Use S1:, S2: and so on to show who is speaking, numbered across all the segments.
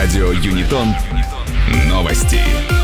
S1: Радио Юнитон. Новости.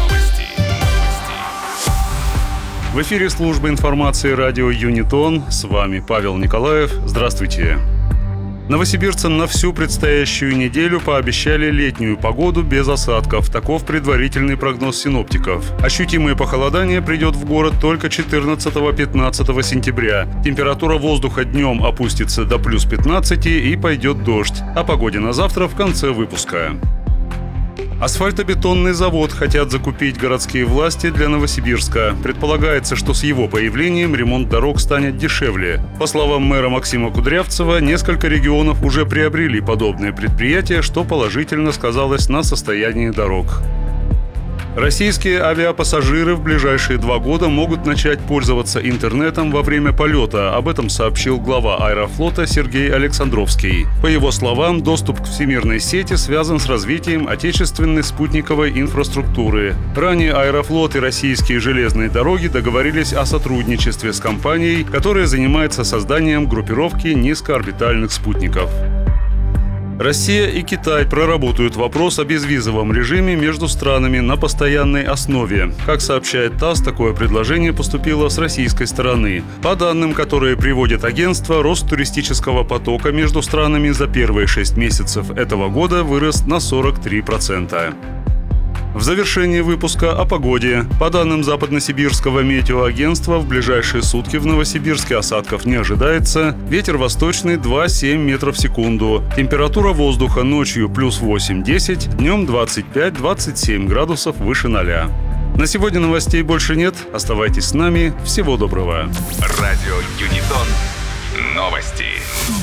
S2: В эфире служба информации радио Юнитон. С вами Павел Николаев. Здравствуйте. Новосибирцам на всю предстоящую неделю пообещали летнюю погоду без осадков. Таков предварительный прогноз синоптиков. Ощутимое похолодание придет в город только 14-15 сентября. Температура воздуха днем опустится до плюс 15 и пойдет дождь. О погоде на завтра в конце выпуска. Асфальтобетонный завод хотят закупить городские власти для Новосибирска. Предполагается, что с его появлением ремонт дорог станет дешевле. По словам мэра Максима Кудрявцева, несколько регионов уже приобрели подобные предприятия, что положительно сказалось на состоянии дорог. Российские авиапассажиры в ближайшие 2 года могут начать пользоваться интернетом во время полета. Об этом сообщил глава Аэрофлота Сергей Александровский. По его словам, доступ к всемирной сети связан с развитием отечественной спутниковой инфраструктуры. Ранее Аэрофлот и российские железные дороги договорились о сотрудничестве с компанией, которая занимается созданием группировки низкоорбитальных спутников. Россия и Китай проработают вопрос о безвизовом режиме между странами на постоянной основе. Как сообщает ТАСС, такое предложение поступило с российской стороны. По данным, которые приводит агентство, рост туристического потока между странами за первые 6 месяцев этого года вырос на 43%. В завершении выпуска о погоде. По данным Западносибирского метеоагентства, в ближайшие сутки в Новосибирске осадков не ожидается. Ветер восточный 2,7 метров в секунду. Температура воздуха ночью плюс 8-10, днем 25-27 градусов выше 0. На сегодня новостей больше нет. Оставайтесь с нами. Всего доброго.
S1: Радио Юнитон. Новости.